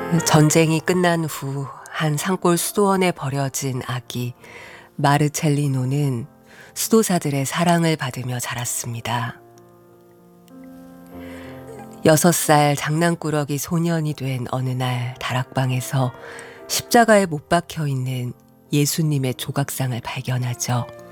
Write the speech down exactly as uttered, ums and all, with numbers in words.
전쟁이 끝난 후 한 산골 수도원에 버려진 아기 마르첼리노는 수도사들의 사랑을 받으며 자랐습니다. 여섯 살 장난꾸러기 소년이 된 어느 날 다락방에서 십자가에 못 박혀 있는 예수님의 조각상을 발견하죠.